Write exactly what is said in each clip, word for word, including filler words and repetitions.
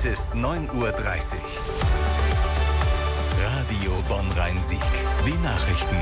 Es ist neun Uhr dreißig. Radio Bonn-Rhein-Sieg. Die Nachrichten.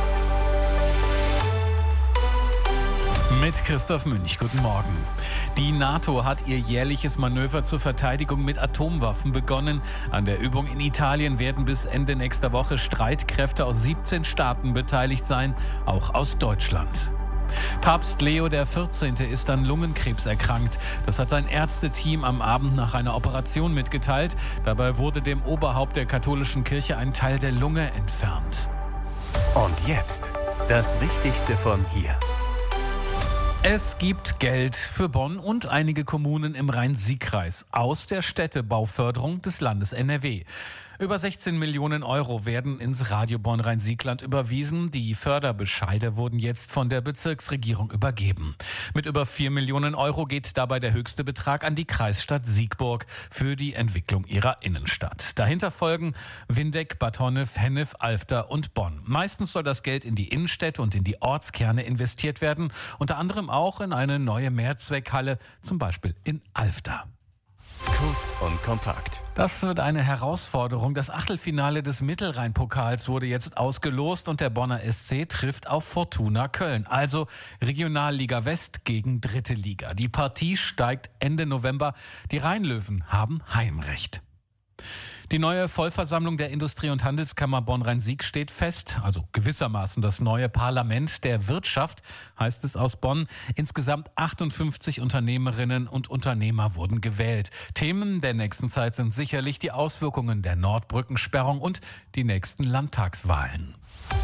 Mit Christoph Münch, guten Morgen. Die NATO hat ihr jährliches Manöver zur Verteidigung mit Atomwaffen begonnen. An der Übung in Italien werden bis Ende nächster Woche Streitkräfte aus siebzehn Staaten beteiligt sein, auch aus Deutschland. Papst Leo der vierzehnte ist an Lungenkrebs erkrankt. Das hat sein Ärzteteam am Abend nach einer Operation mitgeteilt. Dabei wurde dem Oberhaupt der katholischen Kirche ein Teil der Lunge entfernt. Und jetzt das Wichtigste von hier. Es gibt Geld für Bonn und einige Kommunen im Rhein-Sieg-Kreis aus der Städtebauförderung des Landes N R W. Über sechzehn Millionen Euro werden ins Radio Bonn-Rhein-Siegland überwiesen. Die Förderbescheide wurden jetzt von der Bezirksregierung übergeben. Mit über vier Millionen Euro geht dabei der höchste Betrag an die Kreisstadt Siegburg für die Entwicklung ihrer Innenstadt. Dahinter folgen Windeck, Bad Honnef, Hennef, Alfter und Bonn. Meistens soll das Geld in die Innenstädte und in die Ortskerne investiert werden, unter anderem auch in eine neue Mehrzweckhalle, zum Beispiel in Alfter. Kurz und kompakt. Das wird eine Herausforderung. Das Achtelfinale des Mittelrhein-Pokals wurde jetzt ausgelost und der Bonner S C trifft auf Fortuna Köln. Also Regionalliga West gegen Dritte Liga. Die Partie steigt Ende November. Die Rheinlöwen haben Heimrecht. Die neue Vollversammlung der Industrie- und Handelskammer Bonn-Rhein-Sieg steht fest, also gewissermaßen das neue Parlament der Wirtschaft, heißt es aus Bonn. Insgesamt achtundfünfzig Unternehmerinnen und Unternehmer wurden gewählt. Themen der nächsten Zeit sind sicherlich die Auswirkungen der Nordbrückensperrung und die nächsten Landtagswahlen.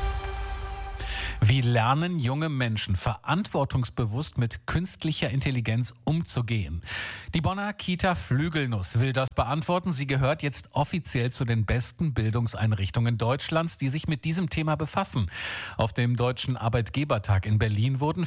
Wie lernen junge Menschen verantwortungsbewusst mit künstlicher Intelligenz umzugehen? Die Bonner Kita Flügelnuss will das beantworten. Sie gehört jetzt offiziell zu den besten Bildungseinrichtungen Deutschlands, die sich mit diesem Thema befassen. Auf dem Deutschen Arbeitgebertag in Berlin wurden